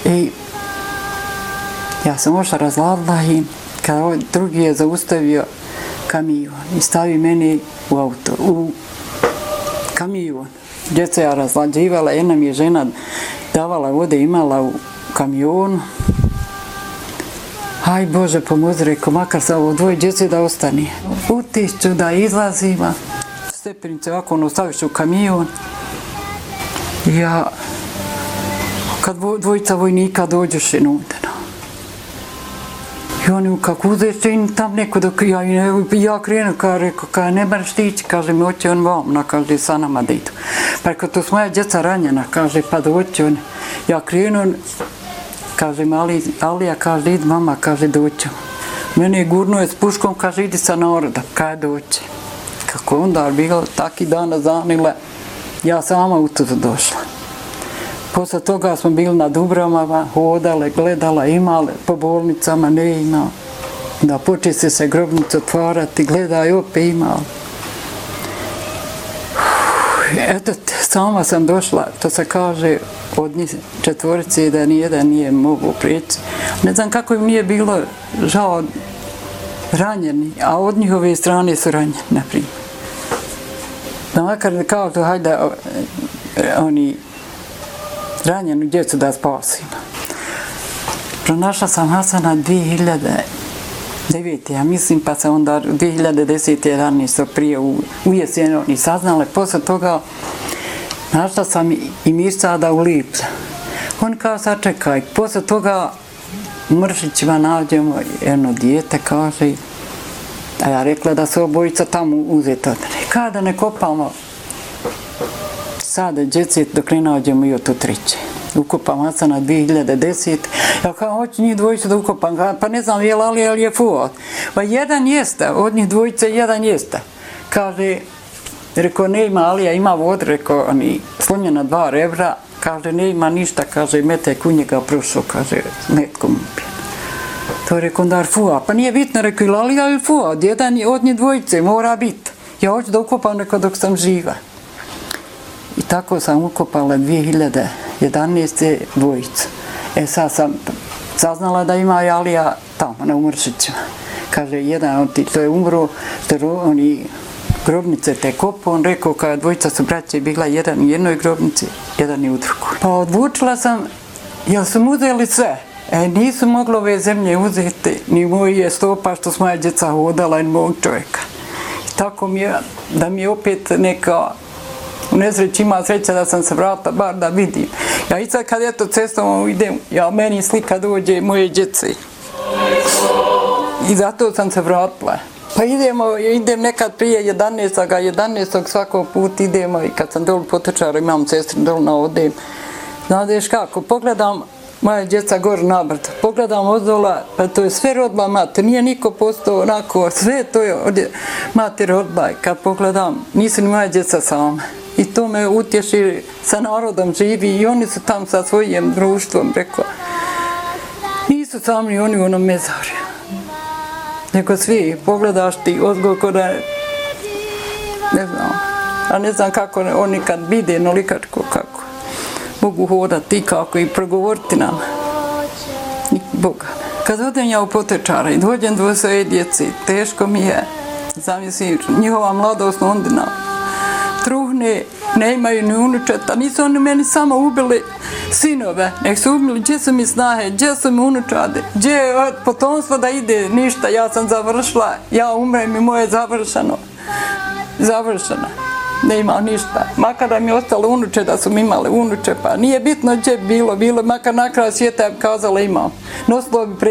I ja sam ošla razladila i kada drugi je zaustavio kamion i stavi meni u auto, u kamion. Djeca ja razlađivala, jedna mi je žena davala vode, imala u kamionu. Aj Bože pomozi, rekao, makar sa ovo dvoje djece da ostane. Utišću da izlazima, stepenice ovako staviš u kamion. Ja, kad dvojica vojnika dođeš unutra. I oni kako uzeš i tam neko dok ja krenu, rekao, ne moraš tići, kaže mi, hoće on vam, kaže, sa nama da idu. Pa rekao, to su moja djeca ranjena, kaže, pa doći on. Ja krenu, kaže mi, Alija, kaže, idi mama, kaže, doći. Mene je gurnuo s puškom, kaže, idi sa naroda, kaj doći. Kako onda bilo, taki dana zanile, ja sama u to došla. Posle toga smo bili na Dubravama, hodale, gledala, imale, po bolnicama ne imao. Da poče se grobnice otvarati, gledaj, opet imao. Eto, sama sam došla, to se kaže od njih četvorice da nijedan nije mogao prijeći. Ne znam kako im nije bilo žao ranjeni, a od njihove strane su ranjeni, naprimjer. Da makar kao to, hajde, oni ranjenu djecu da spasimo. Pronašla sam Hasana 2009. Ja mislim, pa sam onda 2010. 11. prije u jesenu i saznala. Posle toga našla sam i Mirsada u Lipca. On kao sačekaj. Posle toga u Mršićima nađemo jedno dijete, kaže, a ja rekla da su obojica tamo uzeta. Kada ne kopamo sada djece dok ne nađemo i to treće. Ukopam Hasana 2010. Ja kao, hoću njih dvojicu da ukopam. Pa ne znam je li Ali ili je Fuad. Pa jedan jeste, od njih dvojice jedan jeste. Kaže, rekao, ne ima Alija, ima vod, rekao, oni slomljena 2 rebra. Kaže, ne ima ništa, kaže, metek u njega prošao, kaže, metkom upijen. To je rekao, onda Fuad. Pa nije bitno, rekao, ili Alija ili Fuad. Jedan od njih dvojice mora biti. Ja hoću da ukopam, rekao, dok sam živa. I tako sam ukopala 2011. dvojicu. Sad sam saznala da ima Alija tamo, na Mršićima. Kaže, jedan od ti, to je umro, oni grobnice te kopu, on rekao, kada dvojica su braće, bila jedan u jednoj grobnici, jedan u drugoj. Pa odlučila sam, jer su uzeli sve. Nisu mogli ove zemlje uzeti, ni moj je stopa što s moja djeca hodala i mog čovjeka. I tako mi je, da mi je opet neka u nesreći ima sreća da sam se vratila, bar da vidim. Ja i sad kad eto cestom idem, ja meni slika dođe moje djece. I zato sam se vratila. Pa idem nekad prije 11. svakog put idemo i kad sam dolu Potočara, imam sestru dolu na odem. Znadeš kako, pogledam moja djeca gore na brdo, pogledam oddola, pa to je sve rodba mater, nije niko postao onako, sve to je mater rodba. Kad pogledam, nisu ni moja djeca sama. I to me utješi, sa narodom živi i oni su tam sa svojim društvom, rekla. Nisu sami oni u onom mezarju. Nego svi, pogledaš ti odgoj kada, ne znam, a ne znam kako oni kad vide nolikačko kako. Mogu hodati kako i progovoriti nam. Boga. Kad odem ja u Potočara i dođem do svoje djece, teško mi je, zamislim, njihova mladost ondina. Truhne, ne imaju ni unučeta, nisu oni meni samo ubili sinove, nek su ubili gdje su mi snahe, gdje su mi unučade, gdje je potomstvo da ide, ništa, ja sam završila, ja umrem i moje završeno, ne ima ništa, makar da mi je ostalo unuče da su mi imale unuče, pa nije bitno gdje bilo, makar na kraju svijeta je kazala imam, nosilo bi